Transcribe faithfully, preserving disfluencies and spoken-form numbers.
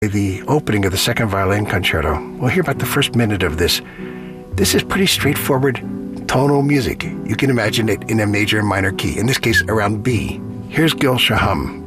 the opening of the second violin concerto. We'll hear about the first minute of this. This is pretty straightforward tonal music. You can imagine it in a major and minor key, in this case around B. Here's Gil Shaham.